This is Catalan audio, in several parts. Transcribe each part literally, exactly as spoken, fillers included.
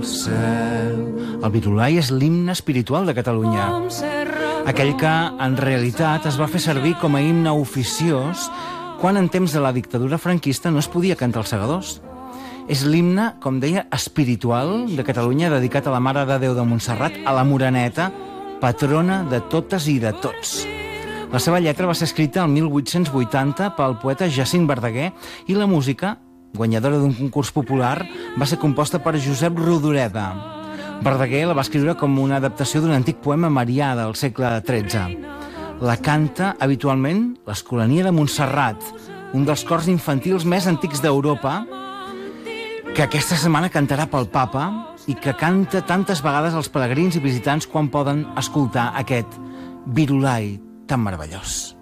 El Virulai és l'himne espiritual de Catalunya. Aquell que, en realitat, es va fer servir com a himne oficiós quan en temps de la dictadura franquista no es podia cantar els segadors. És l'himne, com deia, espiritual de Catalunya, dedicat a la Mare de Déu de Montserrat, a la Moreneta, patrona de totes i de tots. La seva lletra va ser escrita el mil vuit-cents vuitanta pel poeta Jacint Verdaguer i la música, guanyadora d'un concurs popular, va ser composta per Josep Rodoreda. Verdaguer la va escriure com una adaptació d'un antic poema marià del segle tretze. La canta habitualment l'Escolania de Montserrat, un dels cors infantils més antics d'Europa, que aquesta setmana cantarà pel Papa i que canta tantes vegades als pelegrins i visitants quan poden escoltar aquest Virulai tan meravellós.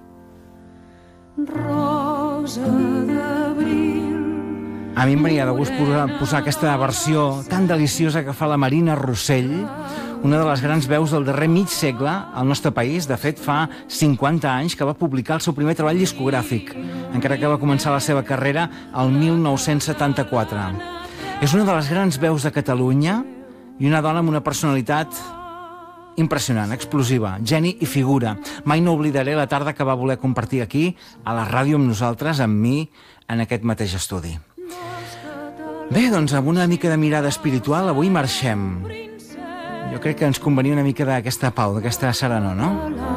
Rosa d'abril. A mi em venia de gust posar, posar aquesta versió tan deliciosa que fa la Marina Rossell, una de les grans veus del darrer mig segle al nostre país. De fet, fa cinquanta anys que va publicar el seu primer treball discogràfic, encara que va començar la seva carrera el mil nou-cents setanta-quatre. És una de les grans veus de Catalunya i una dona amb una personalitat impressionant, explosiva, geni i figura. Mai no oblidaré la tarda que va voler compartir aquí, a la ràdio amb nosaltres, amb mi, en aquest mateix estudi. Bé, doncs, amb una mica de mirada espiritual, avui marxem. Jo crec que ens convenia una mica d'aquesta pau, d'aquesta serenor, no?